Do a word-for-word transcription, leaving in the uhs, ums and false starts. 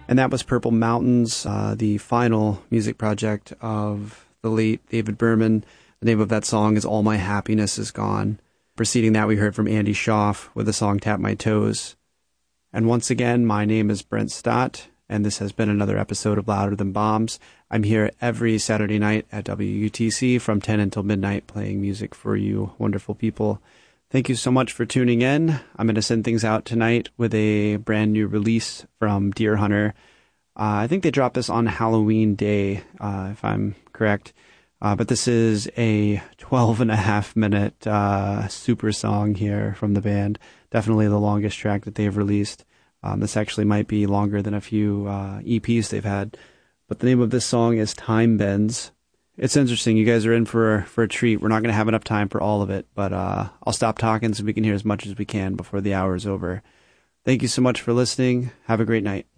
And that was Purple Mountains, uh, the final music project of the late David Berman. The name of that song is All My Happiness Is Gone. Preceding that, we heard from Andy Schaaf with the song Tap My Toes. And once again, my name is Brent Stott, and this has been another episode of Louder Than Bombs. I'm here every Saturday night at W U T C from ten until midnight playing music for you wonderful people. Thank you so much for tuning in. I'm going to send things out tonight with a brand new release from Deer Hunter. Uh, I think they dropped this on Halloween Day, uh, if I'm correct. Uh, but this is a twelve and a half minute uh, super song here from the band. Definitely the longest track that they've released. Um, this actually might be longer than a few uh, E Ps they've had. But the name of this song is Time Bends. It's interesting. You guys are in for, for a treat. We're not going to have enough time for all of it, but uh, I'll stop talking so we can hear as much as we can before the hour is over. Thank you so much for listening. Have a great night.